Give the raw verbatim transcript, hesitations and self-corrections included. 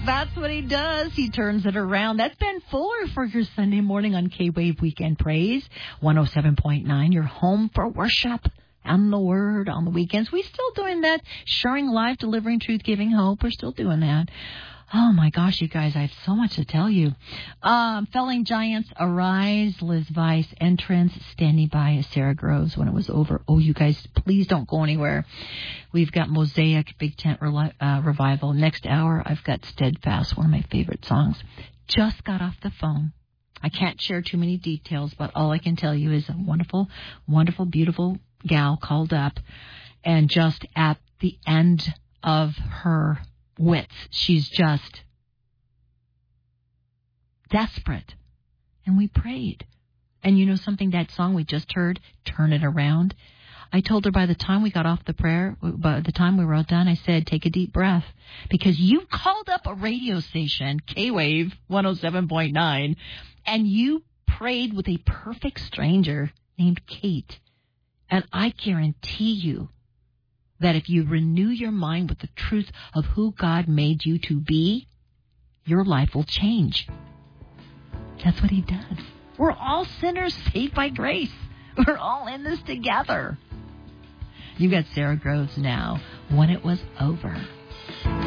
That's what he does. He turns it around. That's Ben Fuller for your Sunday morning on K-Wave Weekend Praise. one oh seven point nine, your home for worship and the word on the weekends. We're still doing that. Sharing life, delivering truth, giving hope. We're still doing that. Oh, my gosh, you guys, I have so much to tell you. Um, Felling Giants, Arise, Liz Weiss, Entrance, Standing By, Sarah Groves, When It Was Over. Oh, you guys, please don't go anywhere. We've got Mosaic, Big Tent Re- uh, Revival. Next hour, I've got Steadfast, one of my favorite songs. Just got off the phone. I can't share too many details, but all I can tell you is a wonderful, wonderful, beautiful gal called up, and just at the end of her wits. She's just desperate. And we prayed. And you know something, that song we just heard, Turn It Around, I told her by the time we got off the prayer, by the time we were all done, I said, take a deep breath. Because you called up a radio station, K-Wave one oh seven point nine, and you prayed with a perfect stranger named Kate. And I guarantee you that if you renew your mind with the truth of who God made you to be, your life will change. That's what he does. We're all sinners saved by grace. We're all in this together. You got Sarah Groves now, When It Was Over.